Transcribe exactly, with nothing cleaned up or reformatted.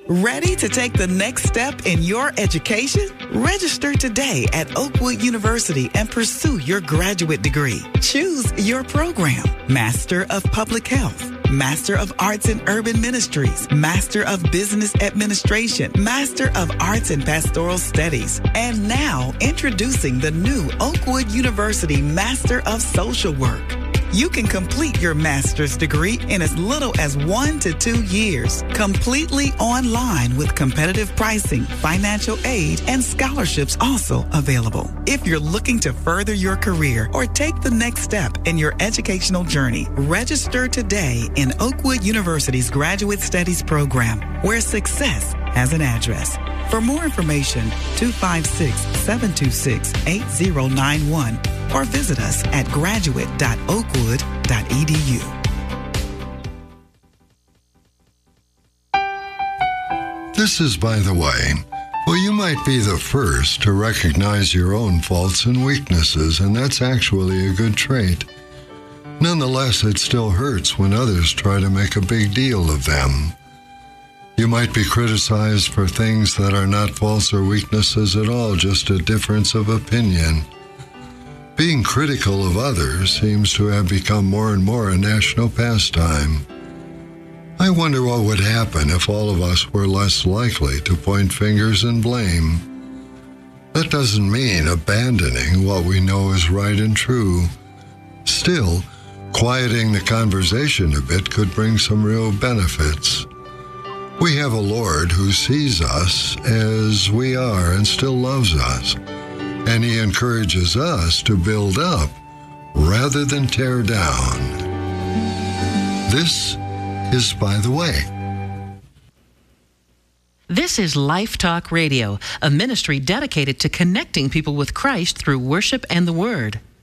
Ready to take the next step in your education? Register today at Oakwood University and pursue your graduate degree. Choose your program. Master of Public Health, Master of Arts in Urban Ministries, Master of Business Administration, Master of Arts in Pastoral Studies. And now, introducing the new Oakwood University Master of Social Work. You can complete your master's degree in as little as one to two years, completely online with competitive pricing, financial aid, and scholarships also available. If you're looking to further your career or take the next step in your educational journey, register today in Oakwood University's Graduate Studies program, where success has an address. For more information, two five six, seven two six, eight zero nine one or visit us at graduate dot oakwood dot e d u. This is By the Way. Well, you might be the first to recognize your own faults and weaknesses, and that's actually a good trait. Nonetheless, it still hurts when others try to make a big deal of them. You might be criticized for things that are not faults or weaknesses at all, just a difference of opinion. Being critical of others seems to have become more and more a national pastime. I wonder what would happen if all of us were less likely to point fingers and blame. That doesn't mean abandoning what we know is right and true. Still, quieting the conversation a bit could bring some real benefits. We have a Lord who sees us as we are and still loves us, and He encourages us to build up rather than tear down. This is By the Way. This is Life Talk Radio, a ministry dedicated to connecting people with Christ through worship and the Word.